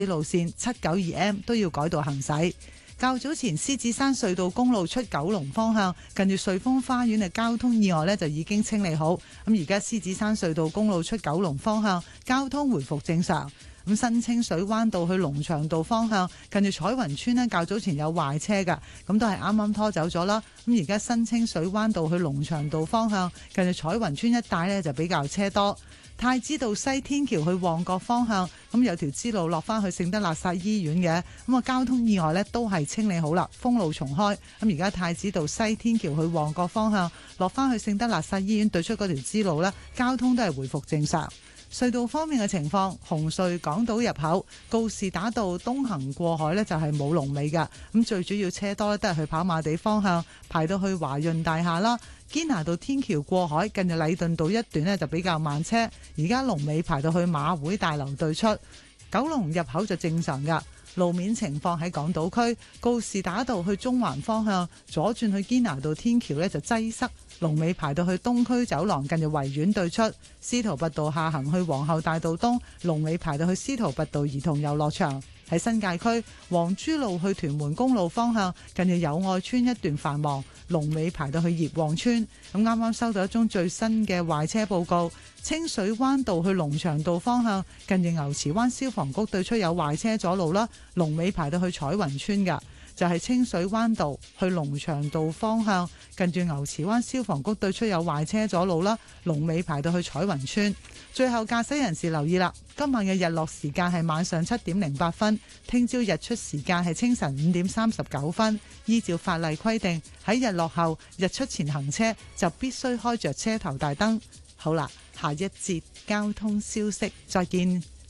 路線 792M 都要改道行駛。較早前獅子山隧道公路出九龍方向，近住瑞豐花園嘅交通意外呢就已經清理好。咁而家獅子山隧道公路出九龍方向交通回復正常。咁新清水灣道去龍翔道方向，近住彩雲村呢較早前有壞車㗎，咁都係啱啱拖走咗啦。咁而家新清水灣道去龍翔道方向，近住彩雲村一帶呢就比較車多。太子道西天橋去旺角方向，咁有條支路落翻去聖德肋撒醫院嘅，咁啊交通意外呢都係清理好啦，封路重開。咁而家太子道西天橋去旺角方向，落翻去聖德肋撒醫院對出嗰條支路呢，交通都係回復正常。隧道方面嘅情況，紅隧港島入口告士打道東行過海呢就係冇龍尾㗎，咁最主要車多都係去跑馬地方向，排到去華潤大廈啦。堅拿道天橋過海近住禮頓道一段呢就比較慢車，而家龍尾排到去馬會大樓對出。九龍入口就正常㗎。路面情況喺港島區告士打道去中環方向左轉去堅拿道天橋呢就擠塞，龍尾排到去東區走廊近住維園對出。司徒拔道下行去皇后大道東，龍尾排到去司徒拔道兒童遊樂場。喺新界區黃珠路去屯門公路方向近住友愛村一段繁忙，龍尾排到去葉旺村。咁啱啱收到一宗最新嘅壞車報告，清水灣道去龍翔道方向近住牛池灣消防局對出有壞車阻路啦，龍尾排到去彩雲村㗎。就係清水灣道去龍翔道方向近住牛池灣消防局對出有壞車阻路啦，龍尾排到去彩雲村。最後駕駛人士留意啦，今晚嘅日落時間係晚上7:08分，聽朝日出時間係清晨5:39分。依照法例規定，喺日落後日出前行車就必須開着車頭大燈。好啦，下一節交通消息再見。